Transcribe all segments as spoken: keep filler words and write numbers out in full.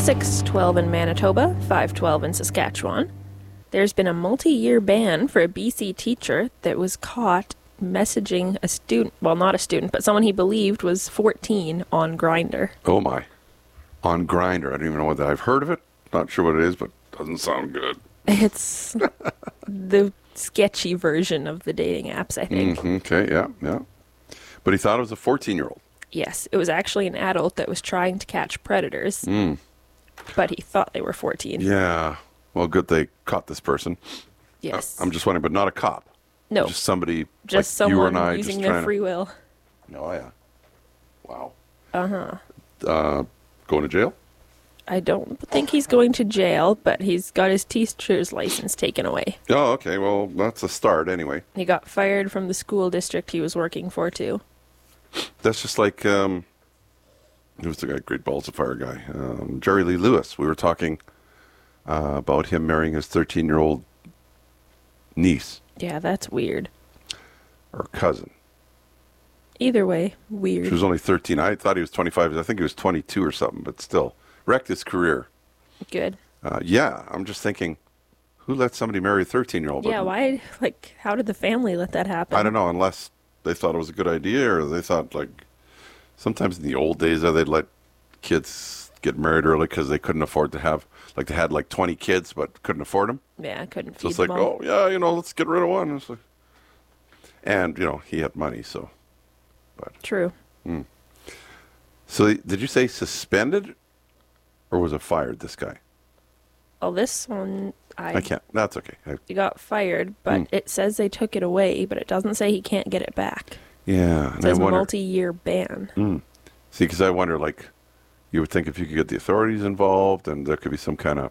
six twelve in Manitoba, five twelve in Saskatchewan. There's been a multi-year ban for a B C teacher that was caught messaging a student, well, not a student, but someone he believed was fourteen on Grindr. Oh, my. On Grindr. I don't even know what that I've heard of it. Not sure what it is, but doesn't sound good. It's the sketchy version of the dating apps, I think. Mm-hmm. Okay, yeah, yeah. But he thought it was a fourteen-year-old. Yes, it was actually an adult that was trying to catch predators, Mm. but he thought they were fourteen. Yeah. Well, good they caught this person. Yes. Uh, I'm just wondering, but not a cop. No. Just somebody Just like you someone and I using just their trying to- free will. Oh, yeah. Wow. Uh-huh. Uh, going to jail? I don't think he's going to jail, but he's got his teacher's license taken away. Oh, okay. Well, that's a start anyway. He got fired from the school district he was working for, too. That's just like, um, who was the guy, Great Balls of Fire guy? Um, Jerry Lee Lewis. We were talking uh, about him marrying his thirteen-year-old niece Yeah, that's weird. or cousin. Either way, weird. She was only thirteen. I thought he was twenty-five. I think he was twenty-two or something, but still. Wrecked his career. Good. Uh, yeah, I'm just thinking, who let somebody marry a thirteen-year-old? Yeah, why, like, how did the family let that happen? I don't know, unless they thought it was a good idea or they thought, like, sometimes in the old days, uh, they'd let kids get married early because they couldn't afford to have, like, they had, like, twenty kids but couldn't afford them. Yeah, I couldn't feed So it's like, them all. oh, yeah, you know, let's get rid of one. It's like, and, you know, he had money, so. But True. So did you say suspended or was it fired, this guy? Well, this one, I, I can't. That's okay. I, he got fired, but Hmm. it says they took it away, but it doesn't say he can't get it back. yeah. It And I says wonder. multi-year ban. Mm. See, because I wonder, like, you would think if you could get the authorities involved and there could be some kind of,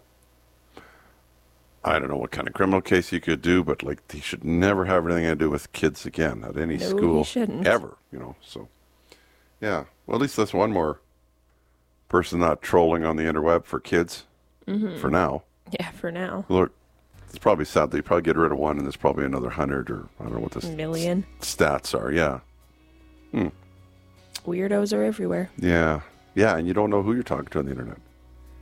I don't know what kind of criminal case you could do, but, like, he should never have anything to do with kids again at any No, he school. shouldn't. Ever, you know, so. Yeah. Well, at least that's one more person not trolling on the interweb for kids Mm-hmm. for now. Yeah, for now. Look, it's probably sad they probably get rid of one and there's probably another hundred or I don't know what the s- Million. stats are. Yeah. Weirdos are everywhere. Yeah. Yeah. And you don't know who you're talking to on the internet.